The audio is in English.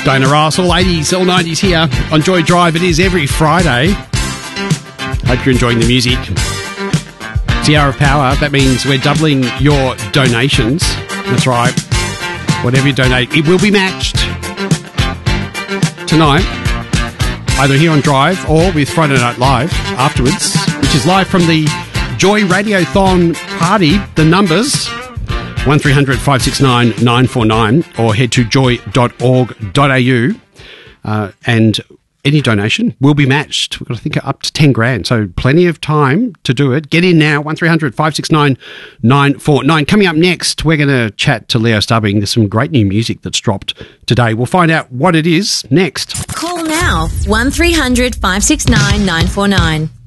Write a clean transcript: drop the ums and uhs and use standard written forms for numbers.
Diana Ross, all 80s, all 90s here on Joy Drive. It is every Friday. Hope you're enjoying the music. It's the Hour of Power. That means we're doubling your donations. That's right. Whatever you donate, it will be matched tonight, either here on Drive or with Friday Night Live afterwards, which is live from the Joy Radiothon party. The numbers 1300 569 949 or head to joy.org.au and any donation will be matched. We've got to think up to 10 grand, so plenty of time to do it. Get in now, 1300 569 949. Coming up next, we're going to chat to Leo Stubbing. There's some great new music that's dropped today. We'll find out what it is next. Call now, 1300 569 949.